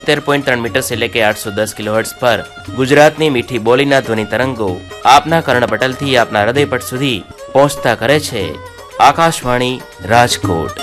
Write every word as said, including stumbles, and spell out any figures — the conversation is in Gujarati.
તેર પોઈન્ટ ત્રણ મીટર્સ એટલે કે આઠસો દસ કિલોહર્ટ્ઝ પર ગુજરાતની મીઠી બોલીના ધ્વનિ તરંગો આપના કર્ણપટલથી આપના હૃદયપટ સુધી પહોંચતા કરે છે આકાશવાણી રાજકોટ।